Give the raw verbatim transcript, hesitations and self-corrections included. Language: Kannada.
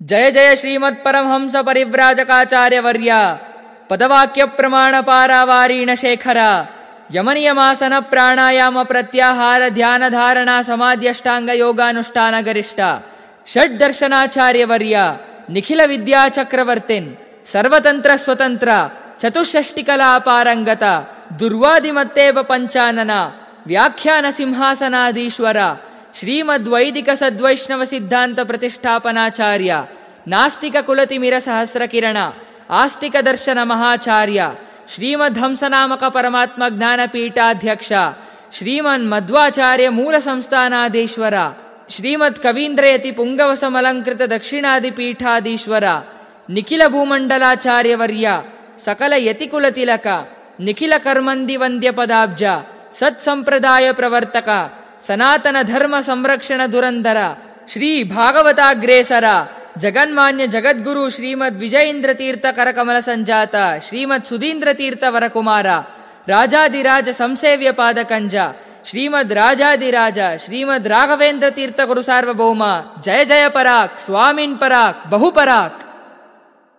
ಜಯ ಜಯ ಶ್ರೀಮತ್ ಪರಮಹಂಸ ಪರಿವ್ರಾಜಕಾಚಾರ್ಯವರ್ಯ ಪದವಾಕ್ಯ ಪ್ರಮಾಣ ಪಾರಾವಾರೀಣ ಶೇಖರ ಯಮನಿಯಮಾಸನ ಪ್ರಾಣಾಯಾಮ ಪ್ರತ್ಯಾಹಾರ ಧ್ಯಾನ ಧಾರಣ ಸಮಾಧ್ಯಷ್ಟಾಂಗ ಯೋಗಾನುಷ್ಠಾನ ಗರಿಷ್ಠ ಷಡ್ ದರ್ಶನಾಚಾರ್ಯವರ್ಯ ನಿಖಿಲ ವಿದ್ಯಾ ಚಕ್ರವರ್ತಿನ್ ಸರ್ವತಂತ್ರ ಸ್ವತಂತ್ರ ಚತುಷ್ಷಷ್ಟಿಕಲಾ ಪಾರಂಗತ ದುರ್ವಾದಿಮತ್ತೇವ ಪಂಚಾನನ ವ್ಯಾಖ್ಯಾನ ಸಿಂಹಾಸನಾಧೀಶ್ವರ ಶ್ರೀಮದ್ವೈದಿಕ ಸದ್ವೈಷ್ಣವ ಸಿದ್ಧಾಂತ ಪ್ರತಿಷ್ಠಾಪನಾಚಾರ್ಯ ನಾಸ್ತಿಕ ಕುಲತಿಮಿರ ಸಹಸ್ರಕಿರಣ ಆಸ್ತಿಕ ದರ್ಶನ ಮಹಾಚಾರ್ಯ ಶ್ರೀಮದ್ ಹಂಸನಾಮಕ ಪರಮಾತ್ಮ ಜ್ಞಾನಪೀಠಾಧ್ಯಕ್ಷ ಶ್ರೀಮನ್ ಮಧ್ವಾಚಾರ್ಯ ಮೂಲ ಸಂಸ್ಥಾನಾಧೀಶ್ವರ ಶ್ರೀಮದ್ ಕವೀಂದ್ರಯತಿ ಪುಂಗವಸಮಲಂಕೃತ ದಕ್ಷಿಣಾದಿಪೀಠಾಧೀಶ್ವರ ನಿಖಿಲ ಭೂಮಂಡಲಾಚಾರ್ಯವರ್ಯ ಸಕಲ ಯತಿಕುಲ ತಿಲಕ ನಿಖಿಲ ಕರ್ಮಂದಿ ವಂದ್ಯ ಪದಾಬ್ಜ ಸತ್ಸಂಪ್ರದಾಯ ಪ್ರವರ್ತಕ ಸನಾತನ ಧರ್ಮ ಸಂರಕ್ಷಣ ದುರಂದರ ಶ್ರೀ ಭಾಗವತಾಗ್ರೇಸರ ಜಗನ್ಮಾನ್ಯ ಜಗದ್ಗುರು ಶ್ರೀಮದ್ ವಿಜಯೇಂದ್ರ ತೀರ್ಥ ಕರಕಮಲ ಸಂಜಾತ ಶ್ರೀಮದ್ ಸುಧೀಂದ್ರ ತೀರ್ಥ ವರಕುಮಾರ ರಾಜಾದಿರಾಜ ಸಂಸೇವ್ಯ ಪಾದಕಂಜ ಶ್ರೀಮದ್ ರಾಜಾದಿರಾಜ ಶ್ರೀಮದ್ ರಾಘವೇಂದ್ರ ತೀರ್ಥ ಗುರು ಸಾರ್ವಭೌಮ ಜಯ ಜಯ ಪರಾಕ್ ಸ್ವಾಮಿನ್ ಪರಾಕ್ ಬಹುಪರಾಕ್.